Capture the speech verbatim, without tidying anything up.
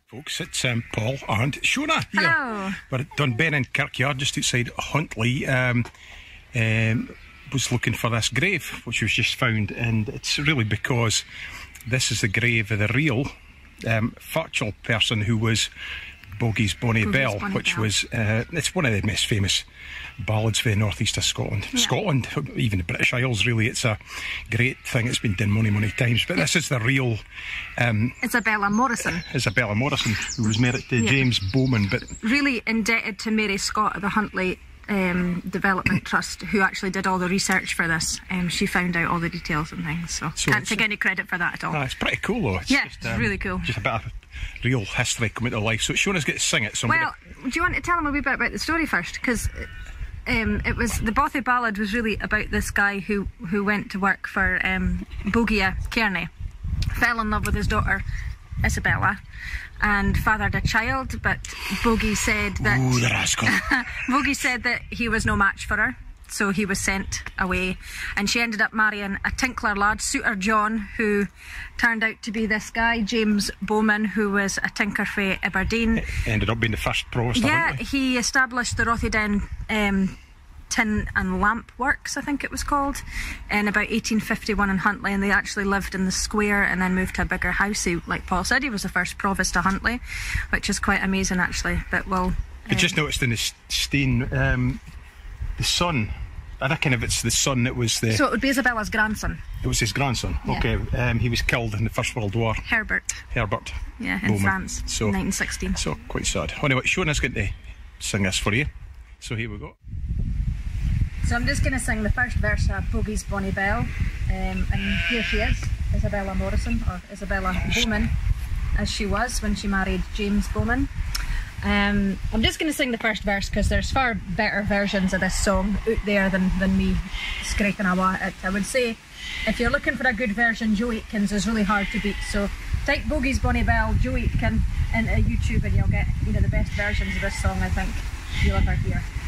Folks, it's um, Paul and Shona here. Hello. We're at Dunbennin Kirkyard, just outside Huntly. Um, um, was looking for this grave, which was just found, and it's really because this is the grave of the real um, factual person who was Bogie's Bonnie Bogie's Bell, Bonnie which Bell. was uh, it's one of the most famous ballads for the northeast of Scotland. Yeah. Scotland, even the British Isles, really. It's a great thing. It's been done many, many times. But this is the real um, Isabella Morrison. Isabella Morrison, who was married to Yeah. James Bowman. But Really indebted to Mary Scott at the Huntly um, Development Trust, who actually did all the research for this. Um, she found out all the details and things, so, So can't it's- take any credit for that at all. ah, it's pretty cool, though. It's Yeah, just, it's really cool. Just a bit of real history coming to life. So Shona's get to sing it. So I'm Well, do you want to tell them a wee bit about the story first? Because um, it was the Bothy Ballad was really about this guy who who went to work for um, Bogia Kearney, fell in love with his daughter Isabella, and fathered a child. But Bogie said that gonna... Ooh, the rascal. Bogie said that he was no match for her, so he was sent away, and she ended up marrying a tinkler lad, Suitor John, who turned out to be this guy, James Bowman, who was a tinker for Aberdeen. Ended up being the first provost of Yeah, Huntly. he established the Rothieden um, Tin and Lamp Works, I think it was called, in about eighteen fifty-one in Huntly, and they actually lived in the square and then moved to a bigger house. He, like Paul said, he was the first provost of Huntly, which is quite amazing actually. But we'll I just noticed in the s- stain, um, the son. I reckon if it's the son, it was the. so it would be Isabella's grandson, it was his grandson. Yeah. Okay, um, he was killed in the First World War. Herbert, Herbert. yeah, in Bowman. France, So- in nineteen sixteen. So quite sad. Anyway, Shona's going to sing this for you. So here we go. So I'm just going to sing the first verse of Bogie's Bonnie Bell, um, and here she is, Isabella Morrison, or Isabella Bowman, as she was when she married James Bowman. Um, I'm just going to sing the first verse because there's far better versions of this song out there than, than me scraping away at it. I would say if you're looking for a good version, Joe Aitken's is really hard to beat. So type Bogie's Bonnie Bell, Joe Aitken into YouTube, and you'll get, you know, the best versions of this song I think you'll ever hear.